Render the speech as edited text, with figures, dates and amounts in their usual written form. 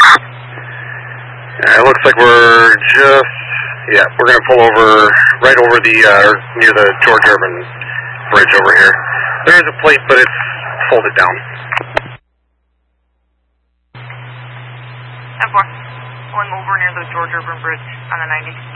It looks like we're just, we're going to pull over, right over the, near the George Urban Bridge over here. There is a plate, but it's folded down. 10-4, pulling over near the George Urban Bridge on the 90.